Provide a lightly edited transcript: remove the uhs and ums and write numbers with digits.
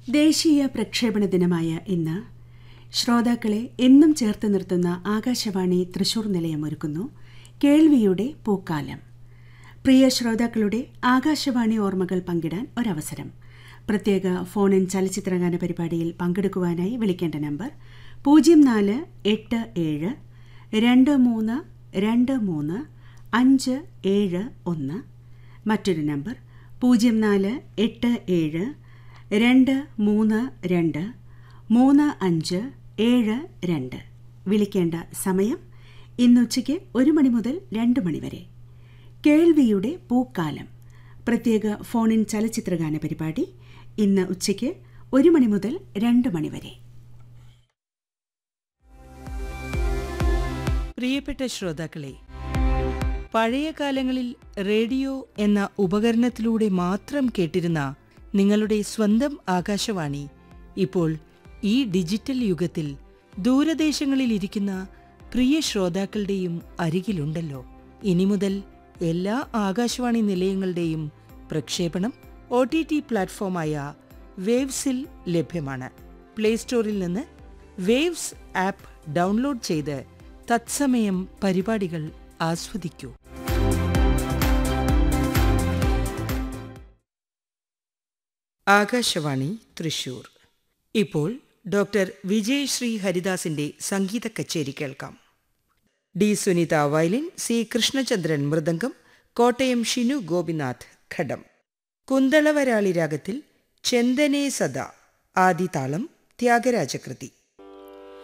ദേശീയ പ്രക്ഷേപണ ദിനമായ ഇന്ന് ശ്രോതാക്കളെ എന്നും ചേർത്ത് നിർത്തുന്ന ആകാശവാണി തൃശൂർ നിലയം ഒരുക്കുന്നു കേൾവിയുടെ പൂക്കാലം. പ്രിയ ശ്രോതാക്കളുടെ ആകാശവാണി ഓർമ്മകൾ പങ്കിടാൻ ഒരവസരം. പ്രത്യേക ഫോൺ ഇൻ ചലച്ചിത്രഗാന പരിപാടിയിൽ പങ്കെടുക്കുവാനായി വിളിക്കേണ്ട നമ്പർ 048723235571. മറ്റൊരു നമ്പർ 0482323572. വിളിക്കേണ്ട സമയം ഇന്നുച്ചയ്ക്ക് 1 മണി മുതൽ 2 മണി വരെ. കേൾവിയുടെ പൂക്കാലം പ്രത്യേക ഫോൺ ഇൻ ചലച്ചിത്രഗാന പരിപാടി ഇന്ന് ഉച്ചയ്ക്ക് 1 മണി മുതൽ 2 മണി വരെ. പ്രിയപ്പെട്ട ശ്രോതാക്കളെ, പഴയ കാലങ്ങളിൽ റേഡിയോ എന്ന ഉപകരണത്തിലൂടെ മാത്രം കേട്ടിരുന്ന നിങ്ങളുടെ സ്വന്തം ആകാശവാണി ഇപ്പോൾ ഈ ഡിജിറ്റൽ യുഗത്തിൽ ദൂരദേശങ്ങളിലിരിക്കുന്ന പ്രിയ ശ്രോതാക്കളുടെയും അരികിലുണ്ടല്ലോ. ഇനി മുതൽ എല്ലാ ആകാശവാണി നിലയങ്ങളുടെയും പ്രക്ഷേപണം OTT പ്ലാറ്റ്ഫോമായ വേവ്സിൽ ലഭ്യമാണ്. പ്ലേ സ്റ്റോറിൽ നിന്ന് വേവ്സ് ആപ്പ് ഡൗൺലോഡ് ചെയ്ത് തത്സമയം പരിപാടികൾ ആസ്വദിക്കൂ. ആകാശവാണി തൃശൂർ. ഇപ്പോൾ ഡോക്ടർ വിജയശ്രീ ഹരിദാസിന്റെ സംഗീത കച്ചേരി കേൾക്കാം. D Sunitha violin, C Krishnachandran mridangam, Kottayam Shinu Gopinath ഘടം. കുന്തളവരാളി രാഗത്തിൽ ചെന്തനേ സദാ, ആദിതാളം ത്യാഗരാജകൃതി.